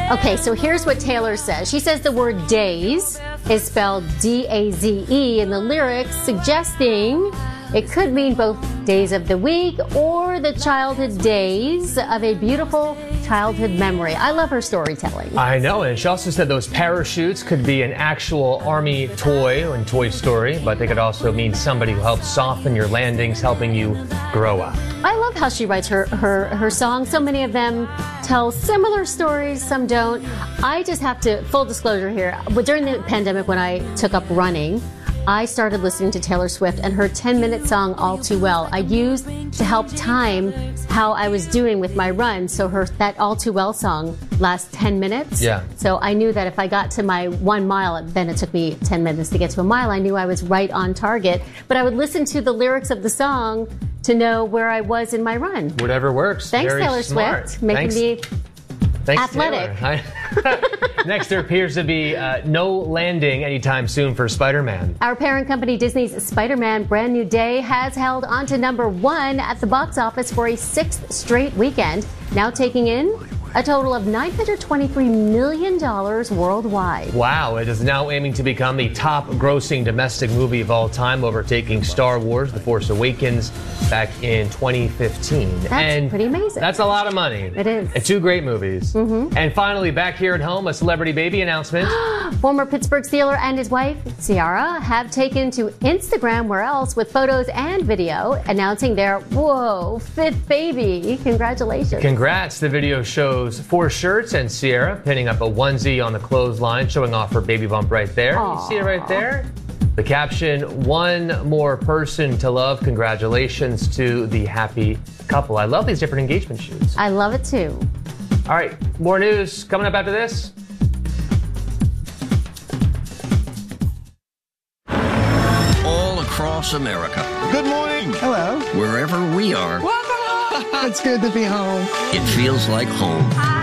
Okay, so here's what Taylor says. She says the word days is spelled D-A-Z-E in the lyrics, suggesting it could mean both days of the week or the childhood days of a beautiful childhood memory. I love her storytelling. I know, and she also said those parachutes could be an actual Army toy in Toy Story, but they could also mean somebody who helps soften your landings, helping you grow up. I love how she writes her songs. So many of them tell similar stories, some don't. I just have to, full disclosure here, during the pandemic when I took up running, I started listening to Taylor Swift and her 10-minute song, All Too Well. I used to help time how I was doing with my run. So that All Too Well song lasts 10 minutes. Yeah. So I knew that if I got to my 1 mile, then it took me 10 minutes to get to a mile. I knew I was right on target. But I would listen to the lyrics of the song to know where I was in my run. Whatever works. Thanks, Very Taylor smart. Swift, making me athletic. Next, there appears to be no landing anytime soon for Spider-Man. Our parent company Disney's Spider-Man Brand New Day has held on to #1 at the box office for a 6th straight weekend, now taking in a total of $923 million worldwide. Wow, it is now aiming to become the top grossing domestic movie of all time, overtaking Star Wars The Force Awakens back in 2015. That's pretty amazing. That's a lot of money. It is. And 2 great movies. Mm-hmm. And finally, back here at home, a celebrity baby announcement. Former Pittsburgh Steeler and his wife, Ciara, have taken to Instagram, where else, with photos and video announcing their, 5th baby. Congratulations. Congrats. The video shows 4 shirts and Ciara pinning up a onesie on the clothesline, showing off her baby bump right there. Aww. You see it right there? The caption, "One more person to love. Congratulations to the happy couple." I love these different engagement shoots. I love it too. All right, more news coming up after this. All across America. Good morning. Hello. Wherever we are. Welcome home. It's good to be home. It feels like home.